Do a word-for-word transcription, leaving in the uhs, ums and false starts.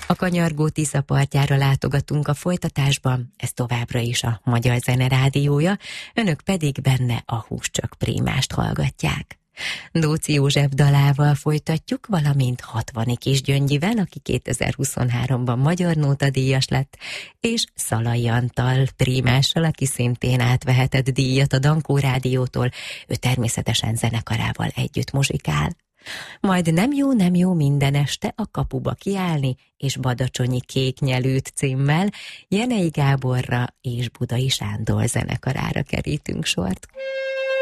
A kanyargó Tisza partjára látogatunk a folytatásban, ez továbbra is a Magyar Zene Rádiója, önök pedig benne a Húscsak Prímást hallgatják. Dóczy József dalával folytatjuk, valamint Hatvani Kisgyöngyivel, aki kétezer-huszonháromban Magyar Nóta díjas lett, és Szalai Antal prímással, aki szintén átvehetett díjat a Dankó Rádiótól, ő természetesen zenekarával együtt muzsikál. Majd Nem jó, nem jó minden este a kapuba kiállni, és Badacsonyi Kéknyelőt címmel Jenei Gáborra és Budai Sándor zenekarára kerítunk sort.